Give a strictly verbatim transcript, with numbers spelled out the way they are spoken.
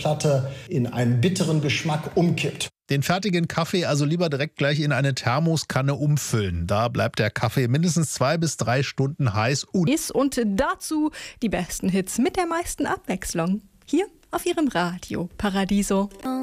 Platte in einen bitteren Geschmack umkippt. Den fertigen Kaffee also lieber direkt gleich in eine Thermoskanne umfüllen. Da bleibt der Kaffee mindestens zwei bis drei Stunden heiß. Und dazu die besten Hits mit der meisten Abwechslung. Hier auf Ihrem Radio Paradiso.